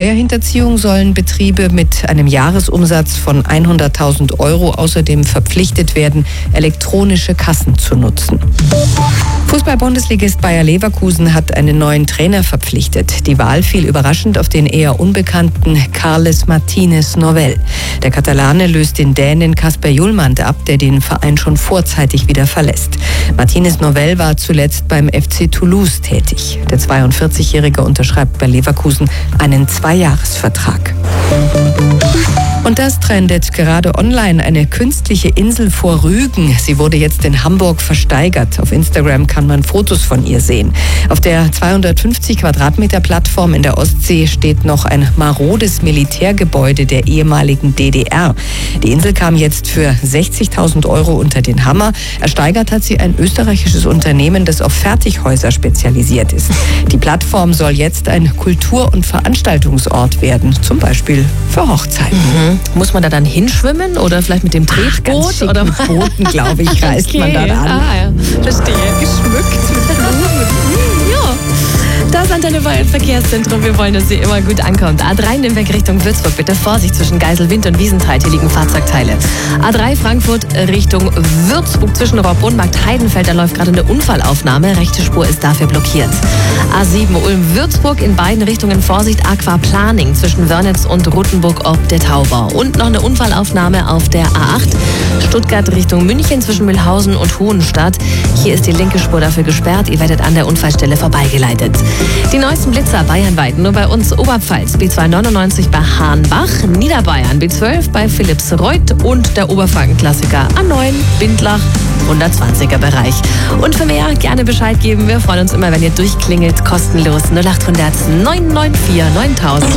Steuerhinterziehung sollen Betriebe mit einem Jahresumsatz von 100.000 € außerdem verpflichtet werden, elektronische Kassen zu nutzen. Fußball-Bundesligist Bayer Leverkusen hat einen neuen Trainer verpflichtet. Die Wahl fiel überraschend auf den eher unbekannten Carles Martínez Novell. Der Katalane löst den Dänen Kasper Hjulmand ab, der den Verein schon vorzeitig wieder verlässt. Martínez Novell war zuletzt beim FC Toulouse tätig. Der 42-Jährige unterschreibt bei Leverkusen einen 2-Jahres-Vertrag. Und das trendet gerade online, eine künstliche Insel vor Rügen. Sie wurde jetzt in Hamburg versteigert. Auf Instagram kann man Fotos von ihr sehen. Auf der 250 Quadratmeter Plattform in der Ostsee steht noch ein marodes Militärgebäude der ehemaligen DDR. Die Insel kam jetzt für 60.000 € unter den Hammer. Ersteigert hat sie ein österreichisches Unternehmen, das auf Fertighäuser spezialisiert ist. Die Plattform soll jetzt ein Kultur- und Veranstaltungsort werden, zum Beispiel für Hochzeiten. Muss man da dann hinschwimmen oder vielleicht mit dem Tretboot? Oder mit Booten, glaube ich, reist man dann an. Ja, verstehe. Geschmückt mit Blumen. Ja. Das Antenne Bayern Verkehrszentrum. Wir wollen, dass sie immer gut ankommt. A3 Nürnberg Richtung Würzburg. Bitte Vorsicht zwischen Geiselwind und Wiesenthal. Hier liegen Fahrzeugteile. A3 Frankfurt Richtung Würzburg zwischen Rohrbrunn-Markt Heidenfeld. Da läuft gerade eine Unfallaufnahme. Rechte Spur ist dafür blockiert. A7 Ulm-Würzburg in beiden Richtungen Vorsicht. Aquaplaning zwischen Wörnitz und Rothenburg ob der Tauber. Und noch eine Unfallaufnahme auf der A8 Stuttgart Richtung München zwischen Mühlhausen und Hohenstadt. Hier ist die linke Spur dafür gesperrt. Ihr werdet an der Unfallstelle vorbeigeleitet. Die neuesten Blitzer bayernweit nur bei uns. Oberpfalz B299 bei Hahnbach, Niederbayern B12 bei Philipsreuth und der Oberfranken-Klassiker A9 Bindlach 120er Bereich. Und für mehr gerne Bescheid geben. Wir freuen uns immer, wenn ihr durchklingelt, kostenlos 0800 994 9000.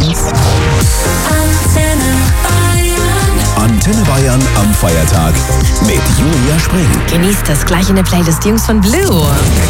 Antenne Bayern am Feiertag mit Julia Spring. Genießt das gleich in der Playlist, Jungs von Blue.